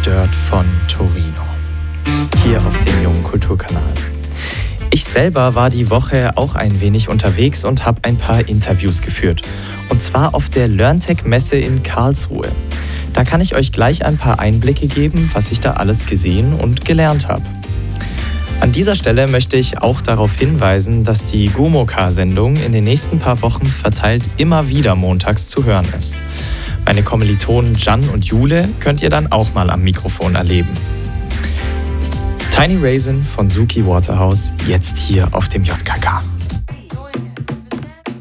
ungestört von Torino. Hier auf dem Jungen Kulturkanal. Ich selber war die Woche auch ein wenig unterwegs und habe ein paar Interviews geführt. Und zwar auf der LearnTech-Messe in Karlsruhe. Da kann ich euch gleich ein paar Einblicke geben, was ich da alles gesehen und gelernt habe. An dieser Stelle möchte ich auch darauf hinweisen, dass die Gomokar-Sendung in den nächsten paar Wochen verteilt immer wieder montags zu hören ist. Meine Kommilitonen Jan und Jule könnt ihr dann auch mal am Mikrofon erleben. Tiny Raisin von Suki Waterhouse, jetzt hier auf dem JKK.